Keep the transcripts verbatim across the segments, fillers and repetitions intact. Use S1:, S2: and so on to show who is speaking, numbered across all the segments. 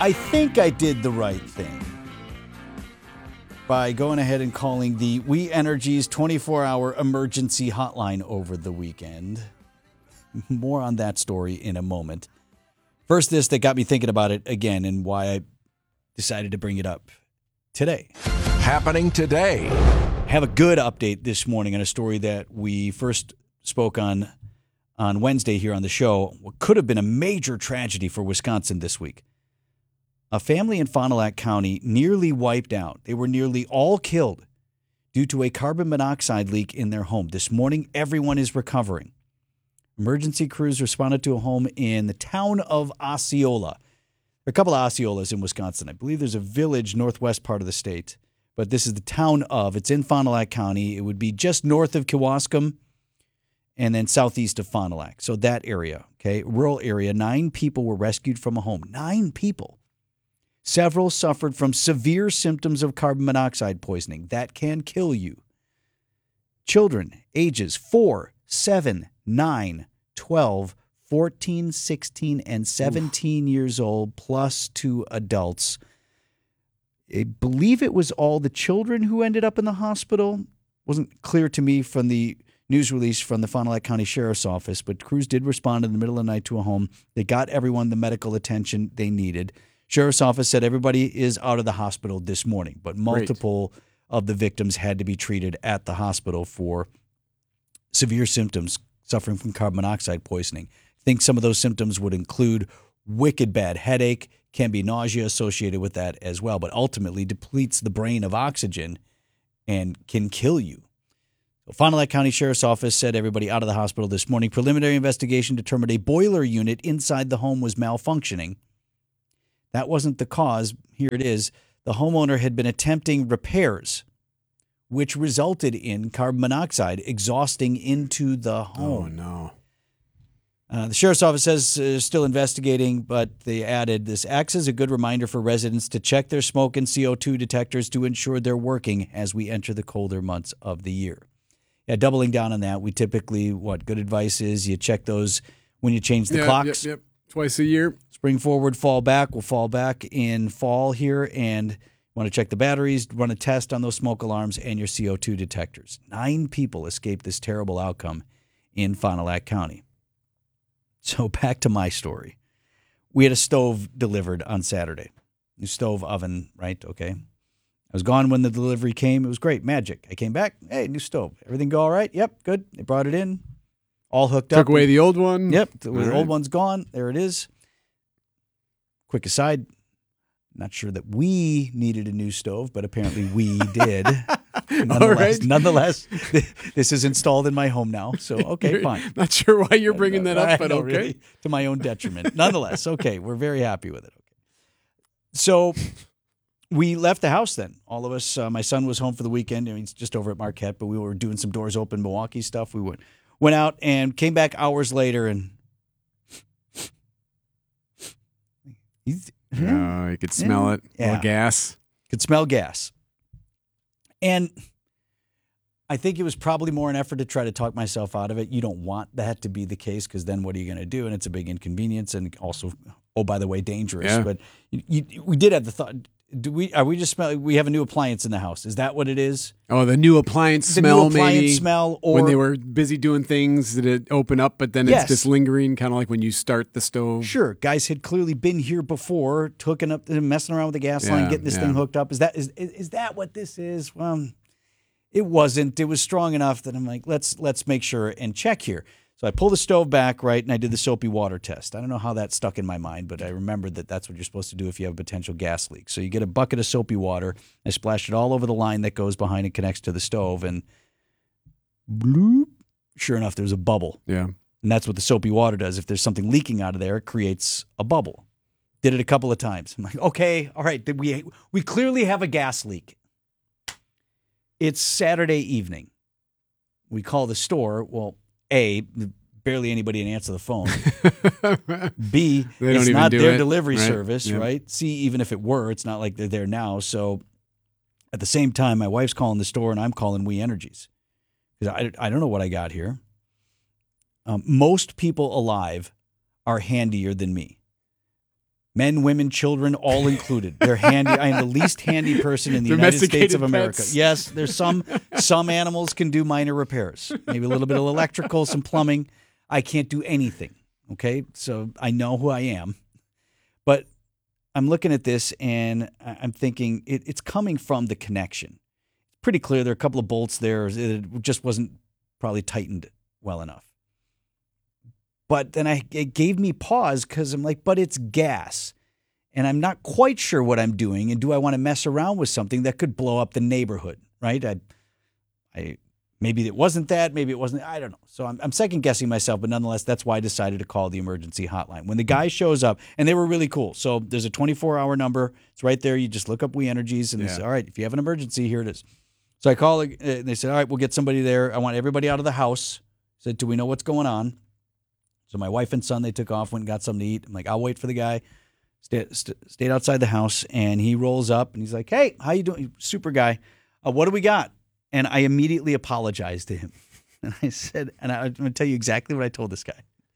S1: I think I did the right thing by going ahead and calling the We Energies twenty-four hour emergency hotline over the weekend. More on that story in a moment. First, this that got me thinking about it again and why I decided to bring it up today.
S2: Happening today.
S1: I have a good update this morning on a story that we first spoke on on Wednesday here on the show. What could have been a major tragedy for Wisconsin this week. A family in Fond du Lac County nearly wiped out. They were nearly all killed due to a carbon monoxide leak in their home. This morning, everyone is recovering. Emergency crews responded to a home in the town of Osceola. There are a couple of Osceolas in Wisconsin. I believe there's a village northwest part of the state, but this is the town of. It's in Fond du Lac County. It would be just north of Kewaskum and then southeast of Fond du Lac. So that area, okay, rural area. Nine people were rescued from a home. Nine people. Several suffered from severe symptoms of carbon monoxide poisoning that can kill you. Children ages four, seven, nine, twelve, fourteen, sixteen, and seventeen Oof. Years old, plus two adults. I believe it was all the children who ended up in the hospital. Wasn't clear to me from the news release from the Fond du Lac County Sheriff's Office, but crews did respond in the middle of the night to a home. They got everyone the medical attention they needed. Sheriff's Office said everybody is out of the hospital this morning, but multiple Great. Of the victims had to be treated at the hospital for severe symptoms suffering from carbon monoxide poisoning. I think some of those symptoms would include wicked bad headache, can be nausea associated with that as well, but ultimately depletes the brain of oxygen and can kill you. So Fond du Lac County Sheriff's Office said everybody out of the hospital this morning. Preliminary investigation determined a boiler unit inside the home was malfunctioning. That wasn't the cause. Here it is. The homeowner had been attempting repairs, which resulted in carbon monoxide exhausting into the home.
S3: Oh, no.
S1: Uh, the Sheriff's Office says they're still investigating, but they added this acts as a good reminder for residents to check their smoke and C O two detectors to ensure they're working as we enter the colder months of the year. Yeah, doubling down on that, we typically, what good advice is, you check those when you change the
S3: yep,
S1: clocks.
S3: Yep, yep. Twice a year.
S1: Spring forward, fall back. We'll fall back in fall here and want to check the batteries, run a test on those smoke alarms and your C O two detectors. Nine people escaped this terrible outcome in Fond du Lac County. So back to my story. We had a stove delivered on Saturday. New stove, oven, right? Okay. I was gone when the delivery came. It was great. Magic. I came back. Hey, new stove. Everything go all right? Yep, good. They brought it in. All hooked
S3: Took
S1: up.
S3: Took away the old one?
S1: Yep. The, the
S3: right.
S1: old one's gone. There it is. Quick aside, not sure that we needed a new stove, but apparently we did. Nonetheless,
S3: right.
S1: nonetheless, this is installed in my home now. So, okay, fine.
S3: Not sure why you're bringing that up, but
S1: know,
S3: okay.
S1: Really, to my own detriment. Nonetheless, okay, we're very happy with it. Okay. So we left the house then. All of us, uh, my son was home for the weekend. I mean, he's just over at Marquette, but we were doing some doors open Milwaukee stuff. We went, went out and came back hours later and
S3: He's, oh, you could smell
S1: yeah.
S3: it. Yeah. A little gas.
S1: Could smell gas. And I think it was probably more an effort to try to talk myself out of it. You don't want that to be the case because then what are you going to do? And it's a big inconvenience and also, oh, by the way, dangerous.
S3: Yeah.
S1: But you, you, we did have the thought. Do we? Are we just smell? We have a new appliance in the house. Is that what it is?
S3: Oh, the new appliance
S1: the
S3: smell,
S1: new appliance
S3: maybe.
S1: smell, or
S3: when they were busy doing things, did it open up? But then
S1: yes.
S3: it's just lingering, kind of like when you start the stove.
S1: Sure, guys had clearly been here before, hooking up, messing around with the gas line,
S3: yeah,
S1: getting this
S3: yeah.
S1: thing hooked up. Is that is is that what this is? Well, it wasn't. It was strong enough that I'm like, let's let's make sure and check here. So I pulled the stove back, right, and I did the soapy water test. I don't know how that stuck in my mind, but I remembered that that's what you're supposed to do if you have a potential gas leak. So you get a bucket of soapy water. I splashed it all over the line that goes behind and connects to the stove, and bloop, sure enough, there's a bubble.
S3: Yeah.
S1: And that's what the soapy water does. If there's something leaking out of there, it creates a bubble. Did it a couple of times. I'm like, okay, all right, we we clearly have a gas leak. It's Saturday evening. We call the store. Well, A, barely anybody can answer the phone. B,
S3: They don't
S1: it's
S3: even
S1: not
S3: do
S1: their
S3: it,
S1: delivery
S3: right?
S1: service,
S3: Yep.
S1: right? C, even if it were, it's not like they're there now. So at the same time, my wife's calling the store and I'm calling We Energies. Because I, I don't know what I got here. Um, most people alive are handier than me. Men, women, children, all included. They're handy. I am the least handy person in the United States of America.
S3: Pets.
S1: Yes, there's some some animals can do minor repairs. Maybe a little bit of electrical, some plumbing. I can't do anything. Okay? So I know who I am. But I'm looking at this and I'm thinking it, it's coming from the connection. Pretty clear there are a couple of bolts there. It just wasn't probably tightened well enough. But then I, it gave me pause because I'm like, but it's gas. And I'm not quite sure what I'm doing. And do I want to mess around with something that could blow up the neighborhood, right? I, I Maybe it wasn't that. Maybe it wasn't. I don't know. So I'm, I'm second guessing myself. But nonetheless, that's why I decided to call the emergency hotline. When the guy shows up, and they were really cool. So there's a twenty-four hour number. It's right there. You just look up We Energies and
S3: yeah.
S1: they say, all right, if you have an emergency, here it is. So I call, and they said, all right, we'll get somebody there. I want everybody out of the house. I said, do we know what's going on? So my wife and son, they took off, went and got something to eat. I'm like, I'll wait for the guy. Stayed, stayed outside the house, and he rolls up, and he's like, hey, how you doing? Super guy. Uh, what do we got? And I immediately apologized to him. And I said, and I'm going to tell you exactly what I told this guy.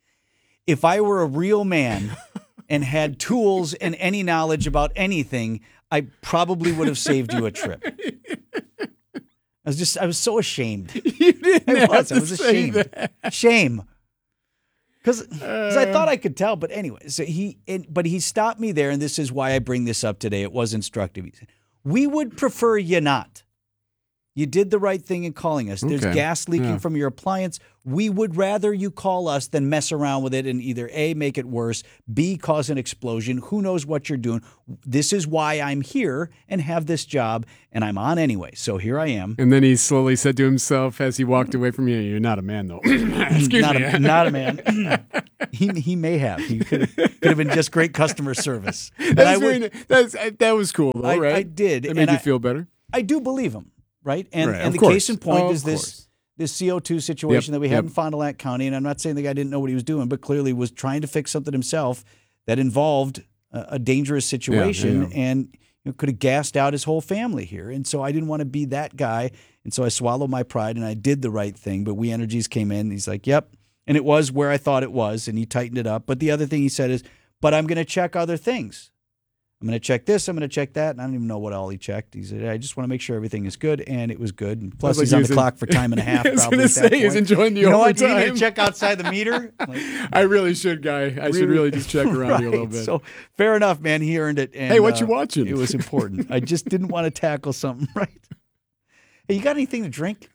S1: If I were a real man and had tools and any knowledge about anything, I probably would have saved you a trip. I was just, I was so ashamed.
S3: You didn't
S1: I
S3: have
S1: was,
S3: to
S1: I was
S3: say
S1: ashamed.
S3: that.
S1: Shame. Because I thought I could tell, but anyway, so he, and, but he stopped me there, and this is why I bring this up today. It was instructive. He said, we would prefer you not. You did the right thing in calling us. There's
S3: Okay.
S1: gas leaking
S3: Yeah.
S1: from your appliance. We would rather you call us than mess around with it and either A, make it worse, B, cause an explosion. Who knows what you're doing? This is why I'm here and have this job, and I'm on anyway. So here I am.
S3: And then he slowly said to himself as he walked away from you, "You're not a man, though." Excuse
S1: not
S3: me.
S1: A, not a man. he he may have. He could, could have been just great customer service. And
S3: That's
S1: I
S3: very,
S1: would,
S3: ni- that's, uh, that was cool, though,
S1: I,
S3: right?
S1: I did.
S3: That
S1: and
S3: made you
S1: I,
S3: feel better.
S1: I do believe him, right? And
S3: Right,
S1: and
S3: of
S1: the
S3: course.
S1: case in point
S3: Oh,
S1: is
S3: of
S1: this
S3: course.
S1: this C O two situation
S3: Yep,
S1: that we had
S3: yep.
S1: in Fond du Lac County. And I'm not saying the guy didn't know what he was doing, but clearly was trying to fix something himself that involved a, a dangerous situation
S3: yeah.
S1: and you know, could have gassed out his whole family here. And so I didn't want to be that guy. And so I swallowed my pride and I did the right thing. But We Energies came in and he's like, yep. And it was where I thought it was. And he tightened it up. But the other thing he said is, but I'm going to check other things. I'm going to check this. I'm going to check that. And I don't even know what all he checked. He said, I just want to make sure everything is good. And it was good. And plus,
S3: Sounds like
S1: he's on
S3: he
S1: the
S3: was
S1: clock for time and a half.
S3: I was
S1: probably
S3: going to
S1: at that
S3: say, he's
S1: point.
S3: enjoying the
S1: You know what? Do you need me
S3: overtime.
S1: to check outside the meter? Like,
S3: I really should, guy. I should really just check around you a little
S1: right.
S3: bit.
S1: So fair enough, man. He earned it. And,
S3: Hey, what you
S1: uh,
S3: watching?
S1: It was important. I just didn't want to tackle something, right? Hey, you got anything to drink?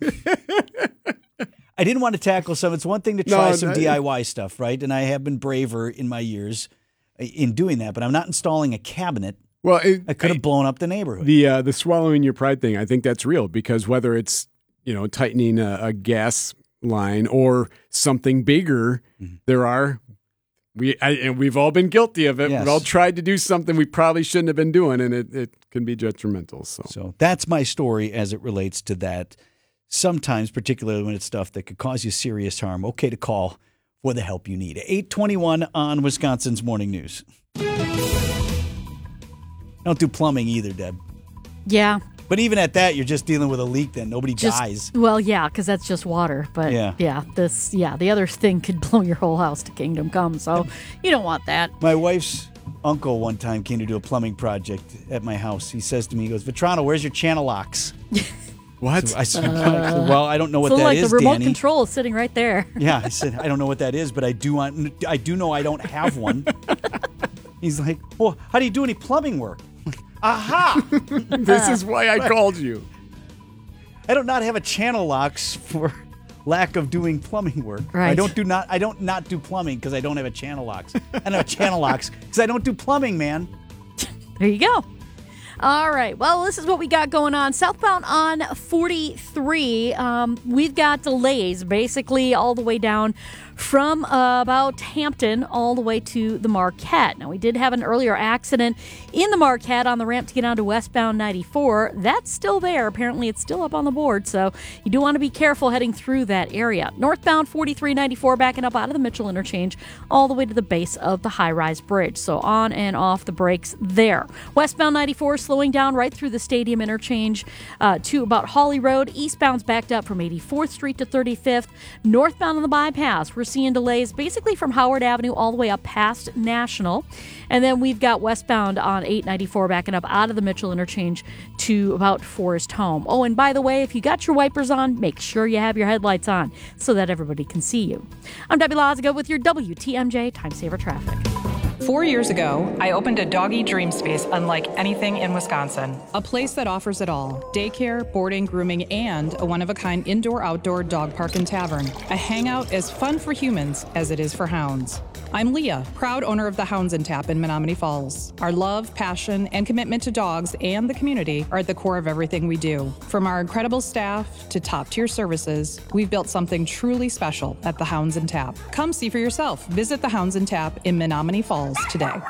S1: I didn't want to tackle some. It's one thing to try
S3: No,
S1: some
S3: no.
S1: D I Y stuff, right? And I have been braver in my years in doing that, but I'm not installing a cabinet.
S3: well, it,
S1: I could have blown up the neighborhood.
S3: the uh, the swallowing your pride thing. I think that's real because whether it's you know tightening a, a gas line or something bigger,
S1: Mm-hmm.
S3: there are we I, and we've all been guilty of it.
S1: Yes.
S3: We've all tried to do something we probably shouldn't have been doing, and it, it can be detrimental. So.
S1: So that's my story as it relates to that. Sometimes, particularly when it's stuff that could cause you serious harm, okay to call for the help you need. eight twenty-one on Wisconsin's Morning News. Don't do plumbing either, Deb.
S4: Yeah.
S1: But even at that, you're just dealing with a leak then. Nobody
S4: Just,
S1: dies.
S4: Well, yeah, because that's just water. But
S1: Yeah.
S4: yeah. this, yeah, the other thing could blow your whole house to kingdom come. So you don't want that.
S1: My wife's uncle one time came to do a plumbing project at my house. He says to me, he goes, Vetrano, where's your channel locks?
S3: What?
S1: I said, well, I don't know what
S4: so
S1: that
S4: like
S1: is,
S4: the remote
S1: Danny.
S4: control is sitting right there.
S1: Yeah, I said, I don't know what that is, but I do want, I do know I don't have one. He's like, well, how do you do any plumbing work? I'm like, aha!
S3: This is why I called you.
S1: I don't not have a channel locks for lack of doing plumbing work. I
S4: Right.
S1: don't do not I don't not do plumbing because I don't have a channel locks. I don't have channel locks because I don't do plumbing, man.
S4: There you go. All right. Well, this is what we got going on. Southbound on forty-three, um, we've got delays basically all the way down from uh, about Hampton all the way to the Marquette. Now, we did have an earlier accident in the Marquette on the ramp to get onto westbound ninety-four. That's still there. Apparently, it's still up on the board, so you do want to be careful heading through that area. Northbound forty-three ninety-four backing up out of the Mitchell interchange all the way to the base of the high-rise bridge. So on and off the brakes there. Westbound ninety-four slowing down right through the stadium interchange uh, to about Hawley Road. Eastbound's backed up from eighty-fourth Street to thirty-fifth. Northbound on the bypass, we're seeing delays basically from Howard Avenue all the way up past National. And then we've got westbound on eight ninety-four backing up out of the Mitchell interchange to about Forest Home. Oh, and by the way, if you got your wipers on, make sure you have your headlights on so that everybody can see you. I'm Debbie Lazago with your W T M J Time Saver Traffic.
S5: Four years ago, I opened a doggy dream space unlike anything in Wisconsin. A place that offers it all: daycare, boarding, grooming, and a one-of-a-kind indoor-outdoor dog park and tavern. A hangout as fun for humans as it is for hounds. I'm Leah, proud owner of the Hounds and Tap in Menominee Falls. Our love, passion, and commitment to dogs and the community are at the core of everything we do. From our incredible staff to top-tier services, we've built something truly special at the Hounds and Tap. Come see for yourself. Visit the Hounds and Tap in Menominee Falls today.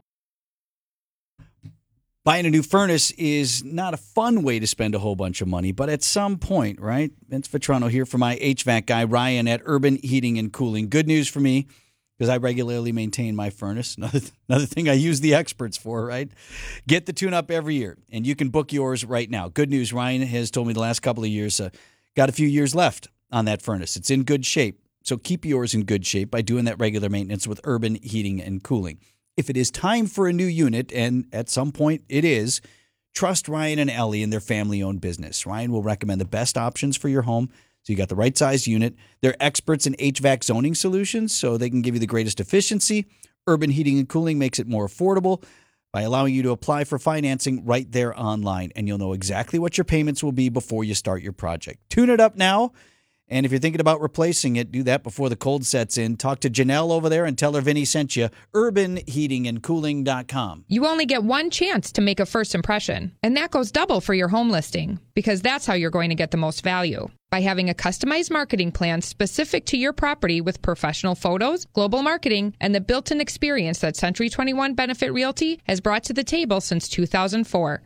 S1: Buying a new furnace is not a fun way to spend a whole bunch of money, but at some point, right? Vince Vitrano here for my H V A C guy, Ryan at Urban Heating and Cooling. Good news for me, because I regularly maintain my furnace. Another, another thing I use the experts for, right? Get the tune-up every year, and you can book yours right now. Good news, Ryan has told me the last couple of years, uh, got a few years left on that furnace. It's in good shape, so keep yours in good shape by doing that regular maintenance with Urban Heating and Cooling. If it is time for a new unit, and at some point it is, trust Ryan and Ellie and their family-owned business. Ryan will recommend the best options for your home, so you got the right size unit. They're experts in H V A C zoning solutions, so they can give you the greatest efficiency. Urban Heating and Cooling makes it more affordable by allowing you to apply for financing right there online, and you'll know exactly what your payments will be before you start your project. Tune it up now, and if you're thinking about replacing it, do that before the cold sets in. Talk to Janelle over there and tell her Vinny sent you. urban heating and cooling dot com.
S6: You only get one chance to make a first impression, and that goes double for your home listing, because that's how you're going to get the most value. By having a customized marketing plan specific to your property with professional photos, global marketing, and the built-in experience that Century twenty-one Benefit Realty has brought to the table since two thousand four.